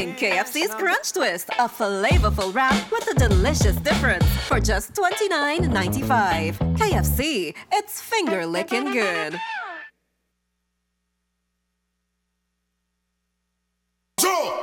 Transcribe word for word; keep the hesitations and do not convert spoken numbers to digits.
Introducing K F C's Crunch Twist, a flavorful wrap with a delicious difference for just twenty-nine ninety-five. K F C, it's finger licking good. Two.